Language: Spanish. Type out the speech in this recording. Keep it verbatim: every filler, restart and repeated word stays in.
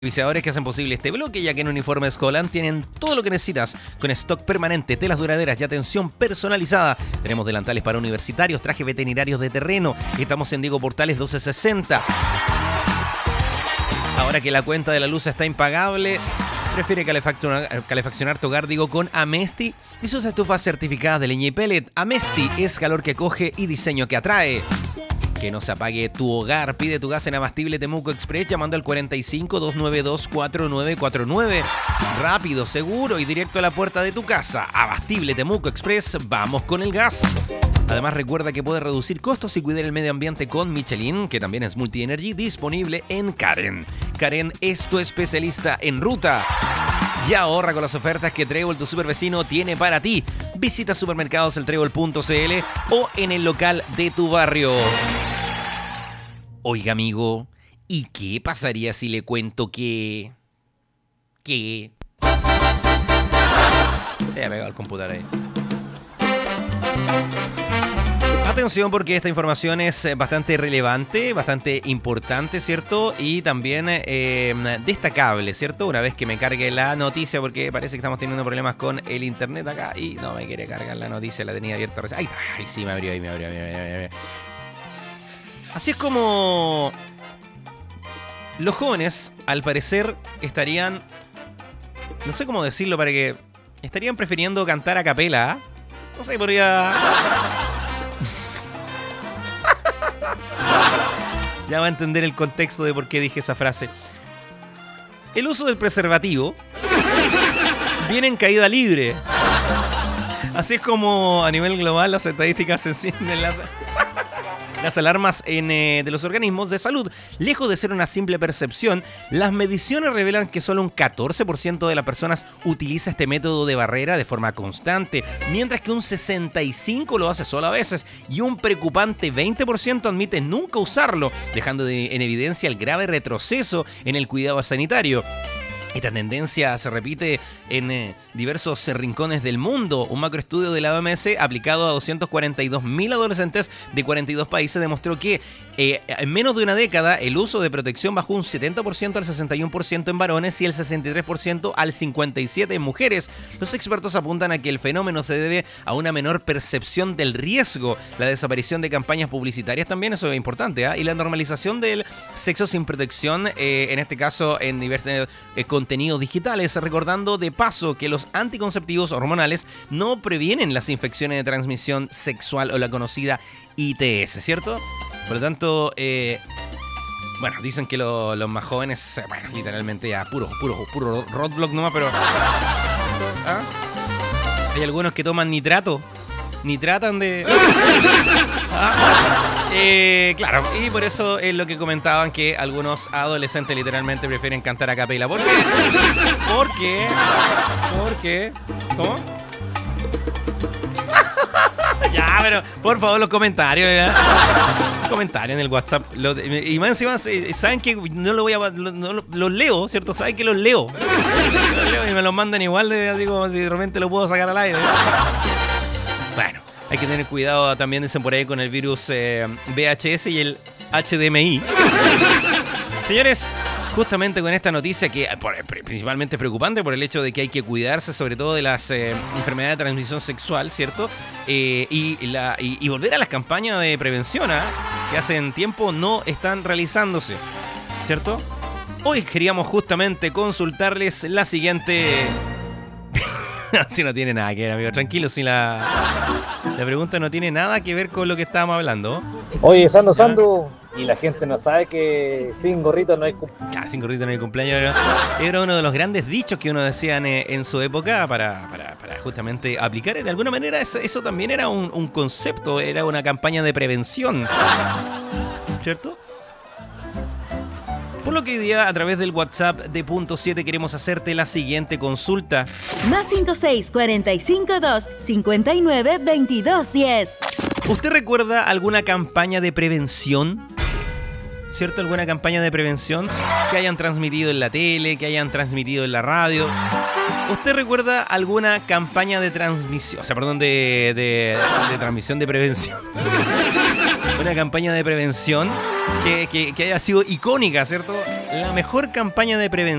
Serviciadores que hacen posible este bloque, ya que en Uniformes Holland tienen todo lo que necesitas con stock permanente, telas duraderas y atención personalizada. Tenemos delantales para universitarios, trajes veterinarios de terreno. Estamos en Diego Portales doce sesenta. Ahora que la cuenta de la luz está impagable, prefiere calefaccionar, calefaccionar tu hogar, digo, con Amesti y sus estufas certificadas de leña y pellet. Amesti es calor que coge y diseño que atrae. Que no se apague tu hogar. Pide tu gas en Abastible Temuco Express llamando al cuarenta y cinco, doscientos noventa y dos, cuarenta y nueve cuarenta y nueve. Rápido, seguro y directo a la puerta de tu casa. Abastible Temuco Express, vamos con el gas. Además, recuerda que puedes reducir costos y cuidar el medio ambiente con Michelin, que también es Multi-Energy, disponible en Karen. Karen es tu especialista en ruta. Y ahorra con las ofertas que Trébol, tu supervecino, tiene para ti. Visita supermercados el trébol punto c l o en el local de tu barrio. Oiga, amigo, ¿y qué pasaría si le cuento que... que... Se ha pegado el computador ahí. Atención, porque esta información es bastante relevante, bastante importante, ¿cierto? Y también eh, destacable, ¿cierto? Una vez que me cargue la noticia, porque parece que estamos teniendo problemas con el internet acá y no me quiere cargar la noticia, la tenía abierta recién. ¡Ay, ay, sí, me abrió ahí, me abrió, me abrió, me abrió! Así es como los jóvenes, al parecer, estarían... No sé cómo decirlo para que... Estarían prefiriendo cantar a capela, ¿eh? No sé, podría... Ya va a entender el contexto de por qué dije esa frase. El uso del preservativo viene en caída libre. Así es como a nivel global las estadísticas se encienden las... Las alarmas en, eh, de los organismos de salud. Lejos de ser una simple percepción, las mediciones revelan que solo un catorce por ciento de las personas utiliza este método de barrera de forma constante, mientras que un sesenta y cinco por ciento lo hace solo a veces y un preocupante veinte por ciento admite nunca usarlo, dejando de, en evidencia el grave retroceso en el cuidado sanitario. Esta tendencia se repite en eh, diversos eh, rincones del mundo. Un macroestudio de la O M S aplicado a doscientos cuarenta y dos mil adolescentes de cuarenta y dos países demostró que eh, en menos de una década el uso de protección bajó un setenta por ciento al sesenta y uno por ciento en varones y el sesenta y tres por ciento al cincuenta y siete por ciento en mujeres. Los expertos apuntan a que el fenómeno se debe a una menor percepción del riesgo, la desaparición de campañas publicitarias también, eso es importante, ¿eh? Y la normalización del sexo sin protección, eh, en este caso en diversos eh, contenidos digitales, recordando de paso que los anticonceptivos hormonales no previenen las infecciones de transmisión sexual o la conocida I T S, ¿cierto? Por lo tanto, eh, bueno, dicen que lo, los más jóvenes, eh, bueno, literalmente ya puro, puro, puro roadblock nomás, pero... ¿Ah? Hay algunos que toman nitrato, ni tratan de... ¿Ah? Eh, claro, y por eso es lo que comentaban que algunos adolescentes literalmente prefieren cantar a capela. ¿Por qué? ¿Por qué? ¿Por qué? ¿Cómo? Ya, pero por favor los comentarios, ¿ya? Comentarios en el WhatsApp. Lo, y más encima, saben que no lo voy a... Lo, no, los leo, ¿cierto? Saben que los leo. Los leo y me los mandan igual de así como si de repente lo puedo sacar al aire. Bueno. Hay que tener cuidado también, dicen por ahí, con el virus eh, V H S y el H D M I. Señores, justamente con esta noticia que por, principalmente preocupante por el hecho de que hay que cuidarse sobre todo de las eh, enfermedades de transmisión sexual, ¿cierto? Eh, y, la, y, y volver a las campañas de prevención, ¿eh? Que hace tiempo no están realizándose, ¿cierto? Hoy queríamos justamente consultarles la siguiente... Si no tiene nada que ver, amigo, tranquilo, si la, la pregunta no tiene nada que ver con lo que estábamos hablando. Oye, Sando, Sando, y la gente no sabe que sin gorrito no hay cumpleaños. Ah, sin gorrito no hay cumpleaños. Era uno de los grandes dichos que uno decía en, en su época para, para, para justamente aplicar. De alguna manera eso, eso también era un, un concepto, era una campaña de prevención, ¿cierto? Por lo que hoy día a través del WhatsApp de Punto siete queremos hacerte la siguiente consulta. Más cinco seis, cuarenta y cinco, dos, cincuenta y nueve, veintidós, diez. ¿Usted recuerda alguna campaña de prevención? ¿Cierto? ¿Alguna campaña de prevención que hayan transmitido en la tele, que hayan transmitido en la radio? ¿Usted recuerda alguna campaña de transmisión, o sea, perdón, de, de, de transmisión de prevención? Una campaña de prevención que, que, que haya sido icónica, ¿cierto? La mejor campaña de prevención